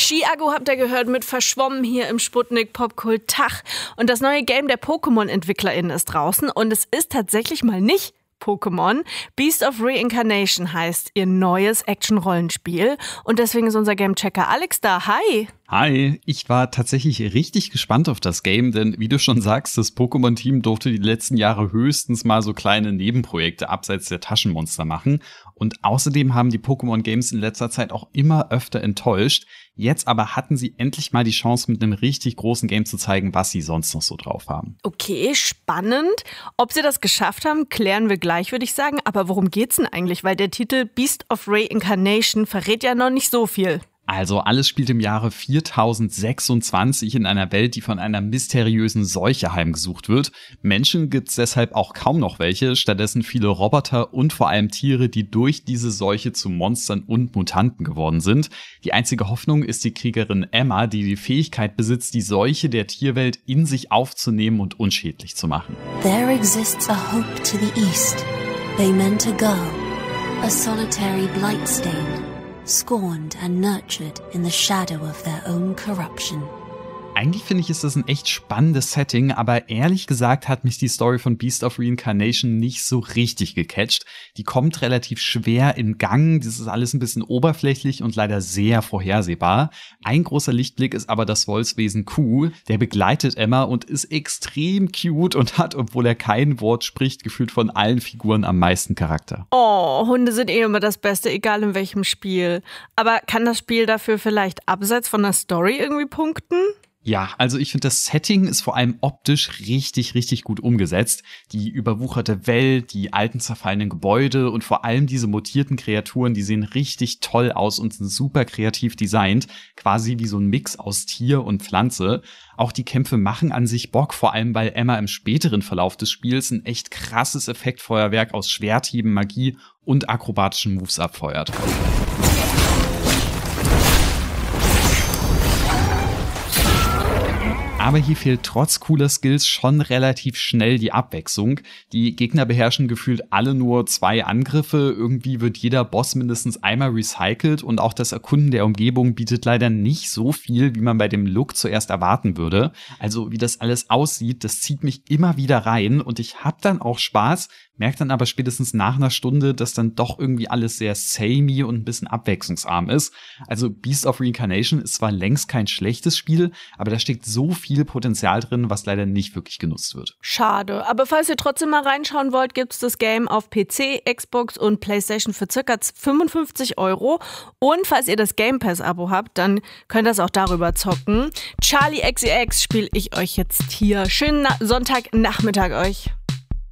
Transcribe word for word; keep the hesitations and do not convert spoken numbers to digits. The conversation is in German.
Chiago habt ihr gehört mit Verschwommen hier im Sputnik Popkult Tag. Und das neue Game der Pokémon-EntwicklerInnen ist draußen und es ist tatsächlich mal nicht Pokémon. Beast of Reincarnation heißt ihr neues Action-Rollenspiel. Und deswegen ist unser Game-Checker Alex da. Hi! Hi, ich war tatsächlich richtig gespannt auf das Game, denn wie du schon sagst, das Pokémon-Team durfte die letzten Jahre höchstens mal so kleine Nebenprojekte abseits der Taschenmonster machen. Und außerdem haben die Pokémon-Games in letzter Zeit auch immer öfter enttäuscht. Jetzt aber hatten sie endlich mal die Chance, mit einem richtig großen Game zu zeigen, was sie sonst noch so drauf haben. Okay, spannend. Ob sie das geschafft haben, klären wir gleich, würde ich sagen. Aber worum geht's denn eigentlich? Weil der Titel Beast of Reincarnation verrät ja noch nicht so viel. Also alles spielt im Jahre viertausendsechsundzwanzig in einer Welt, die von einer mysteriösen Seuche heimgesucht wird. Menschen gibt's deshalb auch kaum noch welche, stattdessen viele Roboter und vor allem Tiere, die durch diese Seuche zu Monstern und Mutanten geworden sind. Die einzige Hoffnung ist die Kriegerin Emma, die die Fähigkeit besitzt, die Seuche der Tierwelt in sich aufzunehmen und unschädlich zu machen. There exists a hope to the east. They meant a girl, a solitary blight stain. Scorned and nurtured in the shadow of their own corruption. Eigentlich finde ich, ist das ein echt spannendes Setting, aber ehrlich gesagt hat mich die Story von Beast of Reincarnation nicht so richtig gecatcht. Die kommt relativ schwer in Gang, das ist alles ein bisschen oberflächlich und leider sehr vorhersehbar. Ein großer Lichtblick ist aber das Wolfswesen Q, der begleitet Emma und ist extrem cute und hat, obwohl er kein Wort spricht, gefühlt von allen Figuren am meisten Charakter. Oh, Hunde sind eh immer das Beste, egal in welchem Spiel. Aber kann das Spiel dafür vielleicht abseits von der Story irgendwie punkten? Ja, also ich finde, das Setting ist vor allem optisch richtig, richtig gut umgesetzt. Die überwucherte Welt, die alten zerfallenen Gebäude und vor allem diese mutierten Kreaturen, die sehen richtig toll aus und sind super kreativ designt. Quasi wie so ein Mix aus Tier und Pflanze. Auch die Kämpfe machen an sich Bock, vor allem weil Emma im späteren Verlauf des Spiels ein echt krasses Effektfeuerwerk aus Schwerthieben, Magie und akrobatischen Moves abfeuert. Aber hier fehlt trotz cooler Skills schon relativ schnell die Abwechslung. Die Gegner beherrschen gefühlt alle nur zwei Angriffe. Irgendwie wird jeder Boss mindestens einmal recycelt und auch das Erkunden der Umgebung bietet leider nicht so viel, wie man bei dem Look zuerst erwarten würde. Also wie das alles aussieht, das zieht mich immer wieder rein und ich hab dann auch Spaß, merke dann aber spätestens nach einer Stunde, dass dann doch irgendwie alles sehr samey und ein bisschen abwechslungsarm ist. Also Beast of Reincarnation ist zwar längst kein schlechtes Spiel, aber da steckt so viel Potenzial drin, was leider nicht wirklich genutzt wird. Schade, aber falls ihr trotzdem mal reinschauen wollt, gibt's das Game auf P C, Xbox und PlayStation für circa fünfundfünfzig Euro. Und falls ihr das Game Pass-Abo habt, dann könnt ihr das auch darüber zocken. Charlie X C X spiele ich euch jetzt hier. Schönen Na- Sonntagnachmittag euch.